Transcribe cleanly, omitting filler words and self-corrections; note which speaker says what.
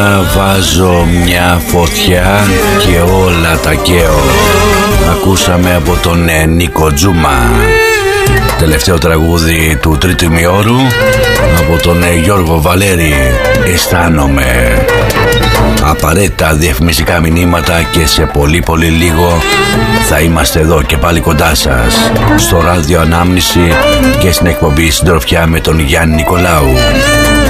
Speaker 1: Βάζω μια φωτιά και όλα τα καίω. Ακούσαμε από τον Νίκο Τζούμα. Τελευταίο τραγούδι του τρίτου ημιώρου από τον Γιώργο Βαλέρη. Αισθάνομαι. Απαραίτητα διαφημιστικά μηνύματα και σε πολύ λίγο θα είμαστε εδώ και πάλι κοντά σας στο ράδιο Ανάμνηση και στην εκπομπή Συντροφιά με τον Γιάννη Νικολάου.